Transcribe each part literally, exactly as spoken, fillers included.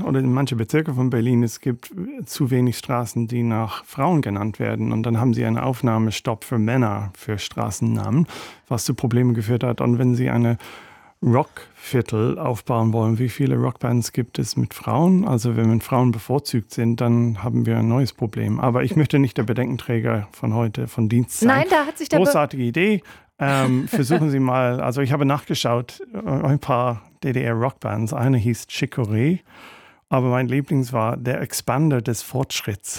Berlin oder in manchen Bezirken von Berlin, es gibt zu wenig Straßen, die nach Frauen genannt werden. Und dann haben sie einen Aufnahmestopp für Männer für Straßennamen, was zu Problemen geführt hat. Und wenn sie eine Rockviertel aufbauen wollen, wie viele Rockbands gibt es mit Frauen? Also wenn Frauen bevorzugt sind, dann haben wir ein neues Problem. Aber ich möchte nicht der Bedenkenträger von heute, von Dienst sein. Nein, da hat sich der Großartige Idee. Ähm, versuchen Sie mal, also ich habe nachgeschaut, ein paar D D R-Rockbands. Eine hieß Chicorée, aber mein Lieblings war der Expander des Fortschritts.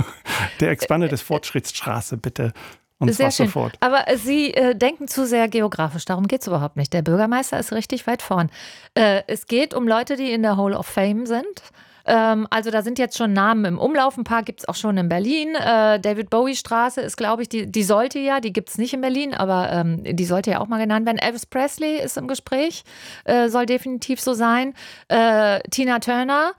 Der Expander des Fortschrittsstraße, bitte. Und Sehr zwar schön. sofort. Aber Sie äh, denken zu sehr geografisch. Darum geht es überhaupt nicht. Der Bürgermeister ist richtig weit vorn. Äh, es geht um Leute, die in der Hall of Fame sind. Ähm, also da sind jetzt schon Namen im Umlauf. Ein paar gibt es auch schon in Berlin. Äh, David-Bowie-Straße ist, glaube ich, die, die sollte ja, die gibt es nicht in Berlin, aber ähm, die sollte ja auch mal genannt werden. Elvis Presley ist im Gespräch, äh, soll definitiv so sein. Äh, Tina Turner.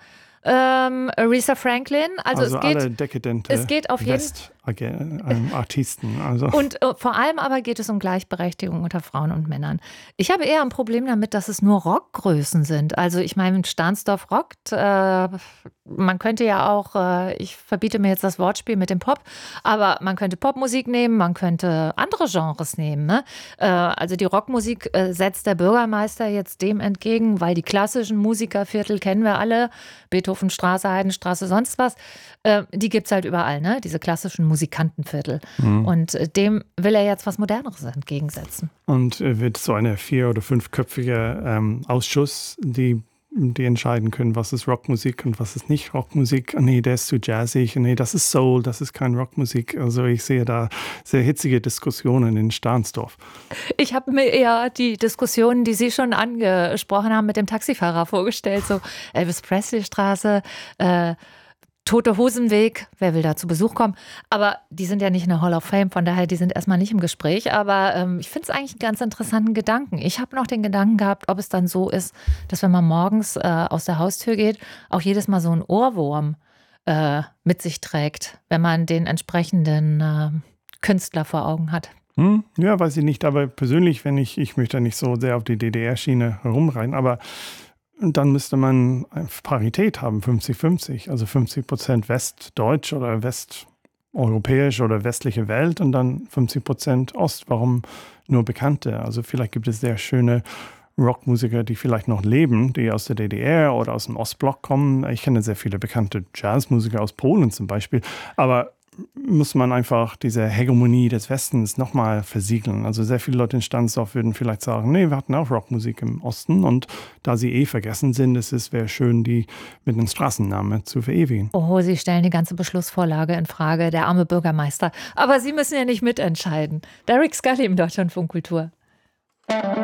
Ähm, Aretha Franklin, also, Also es geht, alle dekadente es geht auf jeden West-Artisten. Also. Und äh, vor allem aber geht es um Gleichberechtigung unter Frauen und Männern. Ich habe eher ein Problem damit, dass es nur Rockgrößen sind. Also ich meine, Stahnsdorf rockt. Äh, man könnte ja auch, äh, ich verbiete mir jetzt das Wortspiel mit dem Pop, aber man könnte Popmusik nehmen, man könnte andere Genres nehmen. Ne? Äh, also die Rockmusik äh, setzt der Bürgermeister jetzt dem entgegen, weil die klassischen Musikerviertel kennen wir alle, Beethovenstraße, Heidenstraße, sonst was, äh, die gibt es halt überall, ne? Diese klassischen Musikantenviertel. Mhm. Und äh, dem will er jetzt was Moderneres entgegensetzen. Und äh, wird so eine vier- oder fünfköpfige ähm, Ausschuss, die die entscheiden können, was ist Rockmusik und was ist nicht Rockmusik. Nee, der ist zu jazzig. Nee, das ist Soul, das ist kein Rockmusik. Also ich sehe da sehr hitzige Diskussionen in Stahnsdorf. Ich habe mir eher die Diskussionen, die Sie schon angesprochen haben, mit dem Taxifahrer vorgestellt. So Elvis Presley Straße, äh, Tote Hosenweg, wer will da zu Besuch kommen? Aber die sind ja nicht in der Hall of Fame, von daher, die sind erstmal nicht im Gespräch. Aber ähm, ich finde es eigentlich einen ganz interessanten Gedanken. Ich habe noch den Gedanken gehabt, ob es dann so ist, dass wenn man morgens äh, aus der Haustür geht, auch jedes Mal so ein Ohrwurm äh, mit sich trägt, wenn man den entsprechenden äh, Künstler vor Augen hat. Hm, ja, weiß ich nicht. Aber persönlich, wenn ich, ich möchte nicht so sehr auf die D D R-Schiene herumreiten, aber dann müsste man Parität haben, fünfzig fünfzig, also fünfzig Prozent Westdeutsch oder westeuropäisch oder westliche Welt und dann fünfzig Prozent Ost. Warum nur Bekannte? Also vielleicht gibt es sehr schöne Rockmusiker, die vielleicht noch leben, die aus der D D R oder aus dem Ostblock kommen. Ich kenne sehr viele bekannte Jazzmusiker aus Polen zum Beispiel, aber muss man einfach diese Hegemonie des Westens nochmal versiegeln. Also sehr viele Leute in Stahnsdorf würden vielleicht sagen, nee, wir hatten auch Rockmusik im Osten und da sie eh vergessen sind, es wäre schön, die mit einem Straßennamen zu verewigen. Oh, Sie stellen die ganze Beschlussvorlage in Frage, der arme Bürgermeister. Aber Sie müssen ja nicht mitentscheiden. Derek Scully im Deutschlandfunk Kultur.